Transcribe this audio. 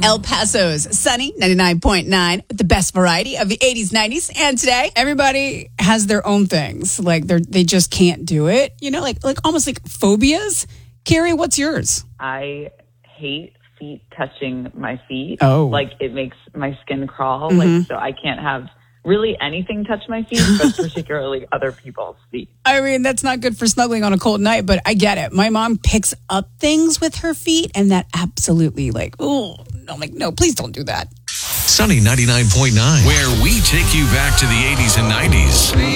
El Paso's Sunny 99.9 with the best variety of the 80s, 90s, and today. Everybody has their own things. Like they just can't do it. You know, like almost like phobias. Carrie, what's yours? I hate feet touching my feet. Oh. Like it makes my skin crawl. Like so I can't have really anything touch my feet, but particularly other people's feet. I mean, that's not good for snuggling on a cold night, but I get it. My mom picks up things with her feet, and that absolutely I'm like, no, please don't do that. Sunny 99.9, where we take you back to the 80s and 90s.